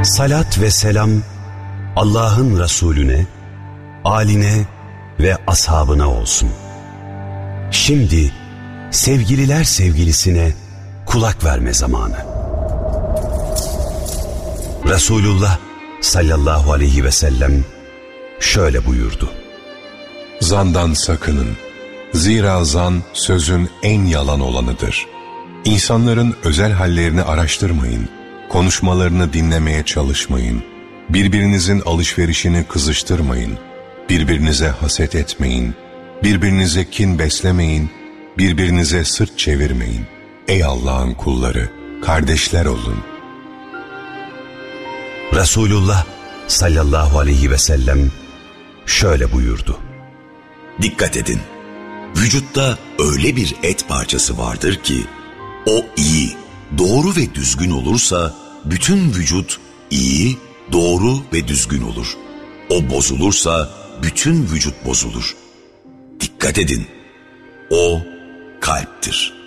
Salat ve selam Allah'ın Resulüne, âline ve ashabına olsun. Şimdi sevgililer sevgilisine kulak verme zamanı. Resulullah sallallahu aleyhi ve sellem şöyle buyurdu. Zandan sakının. Zira zan sözün en yalan olanıdır. İnsanların özel hallerini araştırmayın. Konuşmalarını dinlemeye çalışmayın. Birbirinizin alışverişini kızıştırmayın. Birbirinize haset etmeyin. Birbirinize kin beslemeyin. Birbirinize sırt çevirmeyin. Ey Allah'ın kulları, kardeşler olun. Resulullah sallallahu aleyhi ve sellem şöyle buyurdu. Dikkat edin. Vücutta öyle bir et parçası vardır ki, o iyi, doğru ve düzgün olursa bütün vücut iyi, doğru ve düzgün olur. O bozulursa bütün vücut bozulur. Dikkat edin. O kalptir.